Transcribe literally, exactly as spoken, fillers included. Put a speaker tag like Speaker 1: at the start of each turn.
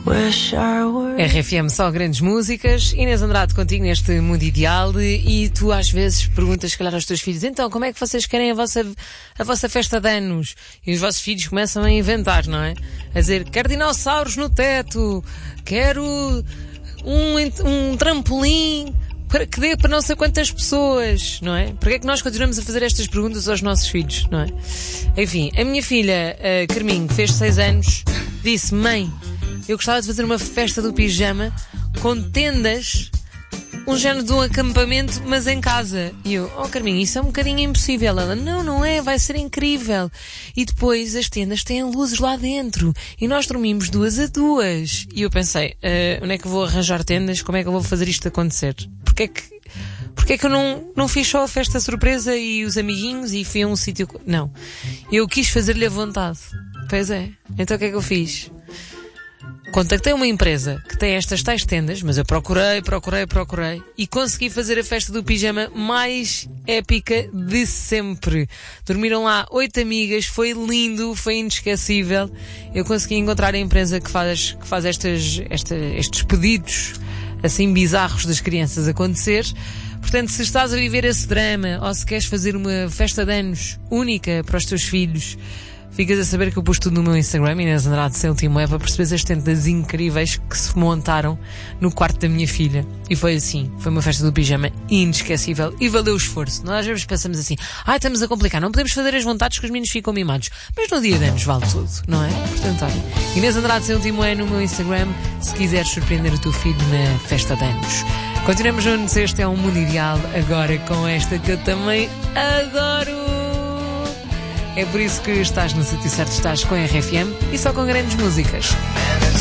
Speaker 1: R F M, só grandes músicas. Inês Andrade contigo neste Mundo Ideal. E tu às vezes perguntas, se calhar, aos teus filhos: então, como é que vocês querem a vossa, a vossa festa de anos? E os vossos filhos começam a inventar, não é? A dizer: quero dinossauros no teto, quero um, um trampolim para que dê para não sei quantas pessoas, não é? Porque é que nós continuamos a fazer estas perguntas aos nossos filhos, não é? Enfim, a minha filha, a Carminho, que fez seis anos, disse: mãe, eu gostava de fazer uma festa do pijama com tendas, um género de um acampamento, mas em casa. E eu: oh Carminho, isso é um bocadinho impossível. Ela: não, não é, vai ser incrível. E depois as tendas têm luzes lá dentro e nós dormimos duas a duas. E eu pensei: uh, onde é que eu vou arranjar tendas? Como é que eu vou fazer isto acontecer? Porque é que, porque é que eu não, não fiz só a festa surpresa e os amiguinhos e fui a um sítio... Não, eu quis fazer-lhe a vontade. Pois é, então o que é que eu fiz? Contactei uma empresa que tem estas tais tendas, mas eu procurei, procurei, procurei e consegui fazer a festa do pijama mais épica de sempre. Dormiram lá oito amigas, foi lindo, foi inesquecível. Eu consegui encontrar a empresa que faz, que faz estas, esta, estes pedidos assim bizarros das crianças acontecer. Portanto, se estás a viver esse drama ou se queres fazer uma festa de anos única para os teus filhos, ficas a saber que eu pus tudo no meu Instagram, Inês Andrade sem último é, para perceber as tendas incríveis que se montaram no quarto da minha filha. E foi assim, foi uma festa do pijama inesquecível e valeu o esforço. Nós às vezes pensamos assim: ai, ah, estamos a complicar, não podemos fazer as vontades que os meninos ficam mimados. Mas no dia de anos vale tudo, não é? Portanto, olha, Inês Andrade sem último é no meu Instagram, se quiseres surpreender o teu filho na festa de anos. Continuamos juntos, este é um Mundo Ideal, agora com esta que eu também adoro. É por isso que estás no sítio certo, estás com a R F M e só com grandes músicas.